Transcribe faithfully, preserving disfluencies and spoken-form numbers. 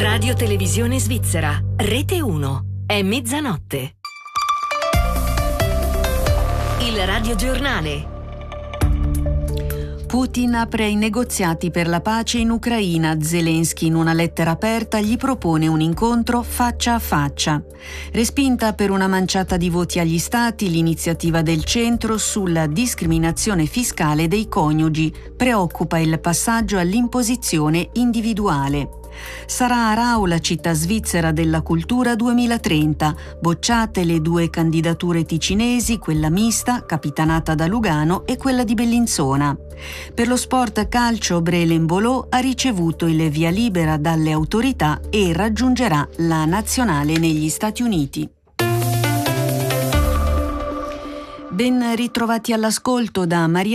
Radio Televisione Svizzera, Rete uno. È mezzanotte. Il radiogiornale. Putin apre i negoziati per la pace in Ucraina. Zelensky, in una lettera aperta, gli propone un incontro faccia a faccia. Respinta per una manciata di voti agli stati l'iniziativa del centro sulla discriminazione fiscale dei coniugi. Preoccupa il passaggio all'imposizione individuale. Sarà Aarau la città svizzera della cultura duemilatrenta. Bocciate le due candidature ticinesi, quella mista, capitanata da Lugano, e quella di Bellinzona. Per lo sport calcio, Brelen Bolò ha ricevuto il via libera dalle autorità e raggiungerà la nazionale negli Stati Uniti. Ben ritrovati all'ascolto da Maria